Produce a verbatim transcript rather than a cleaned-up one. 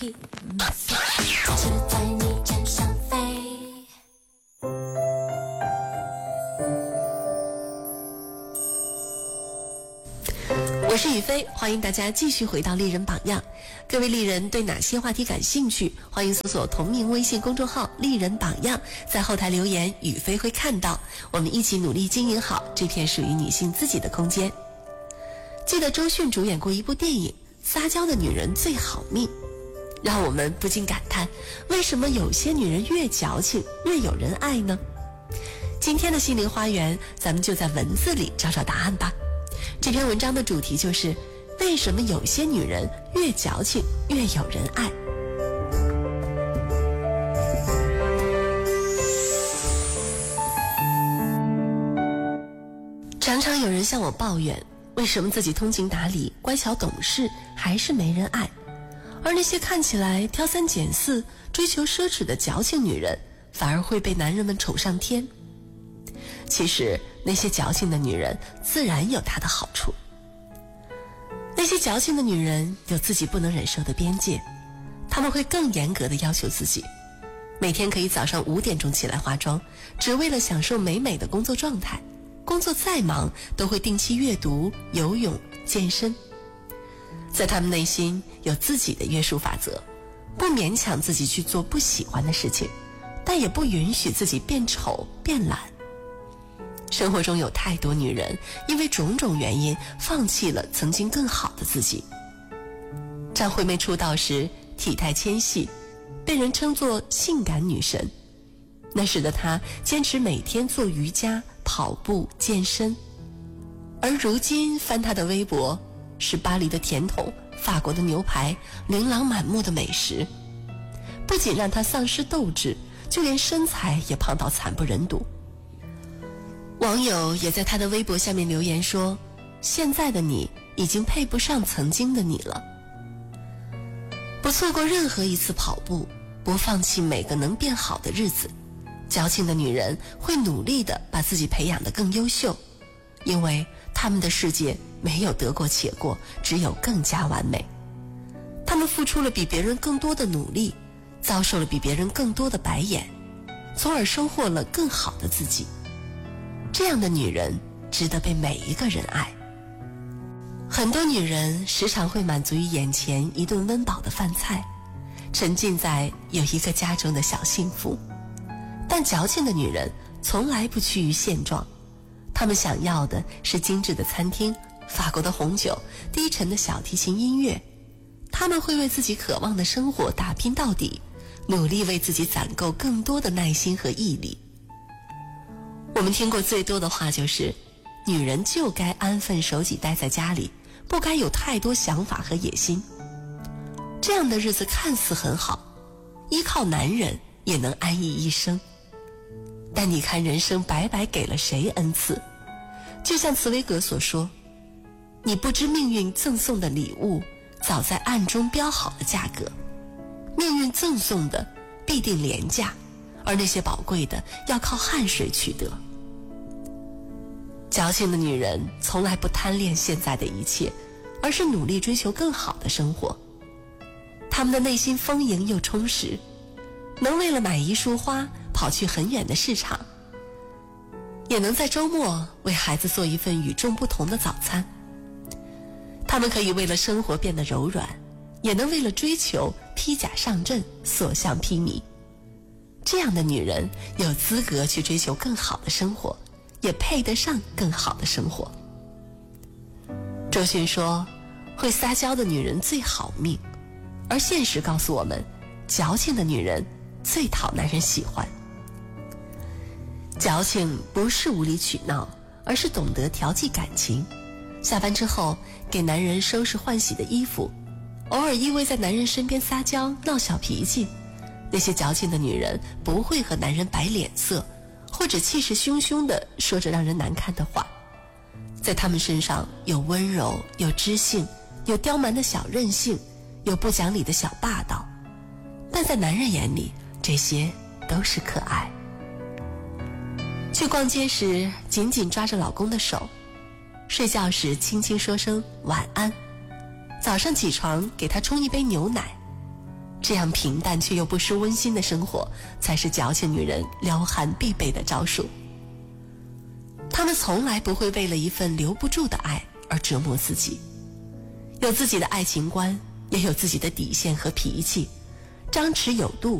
Happy Message， 只在你肩上飞。 我是雨飞，欢迎大家继续回到丽人榜样。各位丽人对哪些话题感兴趣？欢迎搜索同名微信公众号丽人榜样，在后台留言，雨飞会看到。我们一起努力经营好这片属于女性自己的空间。记得周迅主演过一部电影《撒娇的女人最好命》，让我们不禁感叹，为什么有些女人越矫情越有人爱呢？今天的心灵花园，咱们就在文字里找找答案吧。这篇文章的主题就是为什么有些女人越矫情越有人爱。常常有人向我抱怨，为什么自己通情达理、乖巧懂事，还是没人爱，而那些看起来挑三拣四、追求奢侈的矫情女人，反而会被男人们宠上天。其实那些矫情的女人自然有她的好处。那些矫情的女人有自己不能忍受的边界，她们会更严格地要求自己，每天可以早上五点钟起来化妆，只为了享受美美的工作状态，工作再忙都会定期阅读、游泳、健身。在她们内心有自己的约束法则，不勉强自己去做不喜欢的事情，但也不允许自己变丑变懒。生活中有太多女人因为种种原因放弃了曾经更好的自己。张惠妹出道时体态纤细，被人称作性感女神，那使得她坚持每天做瑜伽、跑步、健身。而如今翻她的微博，是巴黎的甜筒、法国的牛排、琳琅满目的美食，不仅让她丧失斗志，就连身材也胖到惨不忍睹。网友也在他的微博下面留言说，现在的你已经配不上曾经的你了。不错过任何一次跑步，不放弃每个能变好的日子，矫情的女人会努力地把自己培养得更优秀，因为她们的世界没有得过且过，只有更加完美。她们付出了比别人更多的努力，遭受了比别人更多的白眼，从而收获了更好的自己。这样的女人值得被每一个人爱。很多女人时常会满足于眼前一顿温饱的饭菜，沉浸在有一个家中的小幸福。但矫情的女人从来不趋于现状，她们想要的是精致的餐厅、法国的红酒、低沉的小提琴音乐。她们会为自己渴望的生活打拼到底，努力为自己攒够更多的耐心和毅力。我们听过最多的话就是，女人就该安分守己待在家里，不该有太多想法和野心。这样的日子看似很好，依靠男人也能安逸一生。但你看人生白白给了谁恩赐？就像茨威格所说，你不知命运赠送的礼物早在暗中标好了价格，命运赠送的必定廉价，而那些宝贵的要靠汗水取得。矫情的女人从来不贪恋现在的一切，而是努力追求更好的生活。她们的内心丰盈又充实，能为了买一束花跑去很远的市场，也能在周末为孩子做一份与众不同的早餐。她们可以为了生活变得柔软，也能为了追求披甲上阵，所向披靡。这样的女人有资格去追求更好的生活，也配得上更好的生活。周迅说，会撒娇的女人最好命，而现实告诉我们，矫情的女人最讨男人喜欢。矫情不是无理取闹，而是懂得调剂感情。下班之后给男人收拾换洗的衣服，偶尔依偎在男人身边撒娇闹小脾气。那些矫情的女人不会和男人摆脸色，或者气势汹汹地说着让人难看的话。在她们身上有温柔，有知性，有刁蛮的小任性，有不讲理的小霸道，但在男人眼里，这些都是可爱。去逛街时紧紧抓着老公的手，睡觉时轻轻说声晚安，早上起床给他冲一杯牛奶， 这样平淡却又不失温馨的生活，才是矫情女人撩汉必备的招数。她们从来不会为了一份留不住的爱而折磨自己，有自己的爱情观，也有自己的底线和脾气，张弛有度，